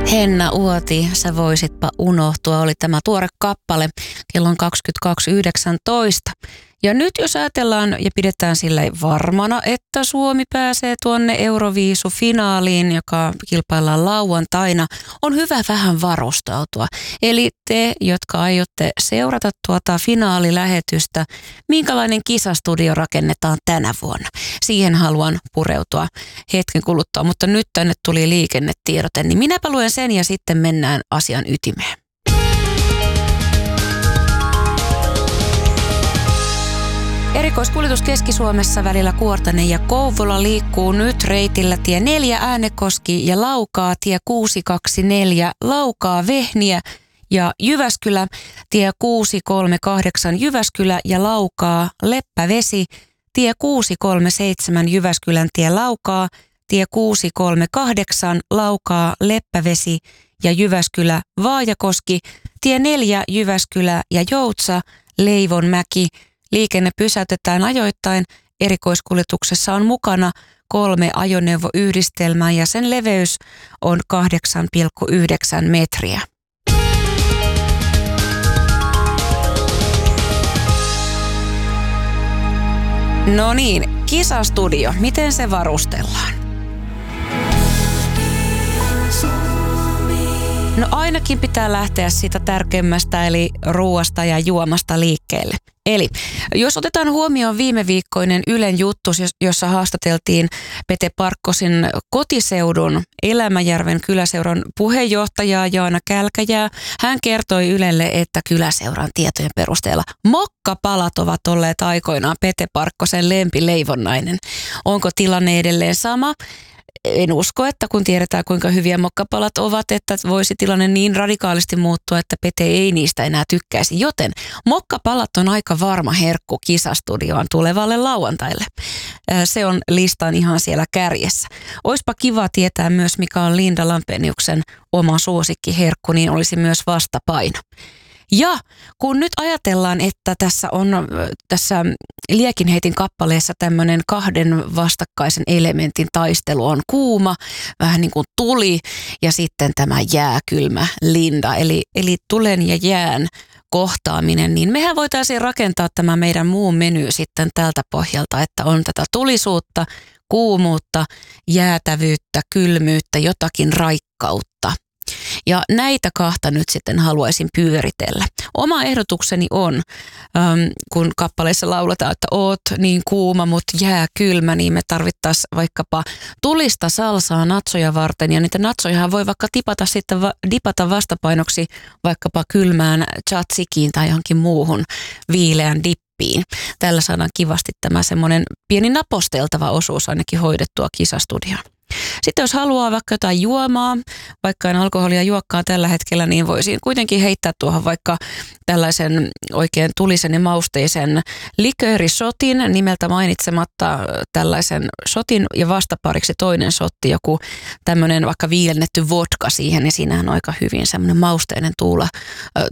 Henna Uoti, sä voisitpa unohtua, oli tämä tuore kappale, kello on 22.19. Ja nyt jos ajatellaan ja pidetään sillä varmana, että Suomi pääsee tuonne Euroviisu-finaaliin, joka kilpaillaan lauantaina, on hyvä vähän varustautua. Eli te, jotka aiotte seurata tuota finaalilähetystä, minkälainen kisastudio rakennetaan tänä vuonna? Siihen haluan pureutua hetken kuluttua, mutta nyt tänne tuli liikennetiedote, niin minäpä luen sen ja sitten mennään asian ytimeen. Erikoiskuljetus Keski-Suomessa välillä Kuortane ja Kouvola liikkuu nyt reitillä tie 4 Äänekoski ja Laukaa, tie 624 Laukaa Vehniä ja Jyväskylä, tie 638 Jyväskylä ja Laukaa Leppävesi, tie 637 Jyväskylän tie Laukaa, tie 638 Laukaa Leppävesi ja Jyväskylä Vaajakoski, tie 4 Jyväskylä ja Joutsa Leivonmäki. Liikenne pysäytetään ajoittain. Erikoiskuljetuksessa on mukana 3 ajoneuvoyhdistelmää ja sen leveys on 8,9 metriä. No niin, kisastudio. Miten se varustellaan? No ainakin pitää lähteä siitä tärkeimmästä eli ruuasta ja juomasta liikkeelle. Eli jos otetaan huomioon viime viikkoinen Ylen juttu, jossa haastateltiin Pete Parkkosen kotiseudun Elämäjärven kyläseuran puheenjohtajaa Jaana Kälkäjää. Hän kertoi Ylelle, että kyläseuran tietojen perusteella mokkapalat ovat olleet aikoinaan Pete Parkkosen lempileivonnainen. Onko tilanne edelleen sama? En usko, että kun tiedetään kuinka hyviä mokkapalat ovat, että voisi tilanne niin radikaalisti muuttua, että Pete ei niistä enää tykkäisi. Joten mokkapalat on aika varma herkku kisastudioon tulevalle lauantaille. Se on listan ihan siellä kärjessä. Oispa kiva tietää myös, mikä on Linda Lampeniuksen oma suosikkiherkku, niin olisi myös vastapaino. Ja kun nyt ajatellaan, että tässä Liekinheitin kappaleessa tämmöinen 2 vastakkaisen elementin taistelu on kuuma, vähän niin kuin tuli ja sitten tämä jääkylmä Linda, eli tulen ja jään kohtaaminen, niin mehän voitaisiin rakentaa tämä meidän muu meny sitten tältä pohjalta, että on tätä tulisuutta, kuumuutta, jäätävyyttä, kylmyyttä, jotakin raikkautta. Ja näitä kahta nyt sitten haluaisin pyöritellä. Oma ehdotukseni on, kun kappaleissa lauletaan, että oot niin kuuma, mutta jää kylmä, niin me tarvittaisiin vaikkapa tulista salsaa natsoja varten. Ja niitä natsojahan voi vaikka dipata vastapainoksi vaikkapa kylmään tzatsikiin tai johonkin muuhun viileän dippiin. Tällä saadaan kivasti tämä semmoinen pieni naposteltava osuus ainakin hoidettua kisastudioon. Sitten jos haluaa vaikka jotain juomaa, vaikka en alkoholia juokkaa tällä hetkellä, niin voisin kuitenkin heittää tuohon vaikka tällaisen oikein tulisen ja mausteisen liköörisotin, nimeltä mainitsematta tällaisen sotin ja vastapariksi toinen sotti, joku tämmöinen vaikka viilennetty vodka siihen, ja siinähän on aika hyvin semmoinen mausteinen